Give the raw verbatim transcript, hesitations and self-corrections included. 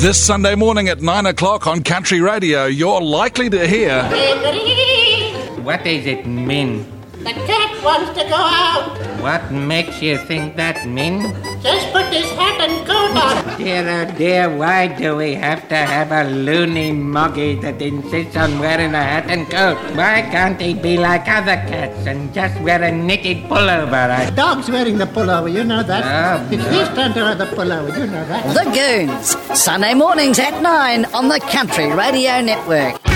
This Sunday morning at nine o'clock on Country Radio, you're likely to hear... What does it mean? The cat wants to go out. What makes you think that, Min? Just put his hat and coat on. Dear, oh dear, why do we have to have a loony moggy that insists on wearing a hat and coat? Why can't he be like other cats and just wear a knitted pullover? The dog's wearing the pullover, you know that. Oh, It's no. his turn to wear the pullover, you know that. The Goons, Sunday mornings at nine on the Country Radio Network.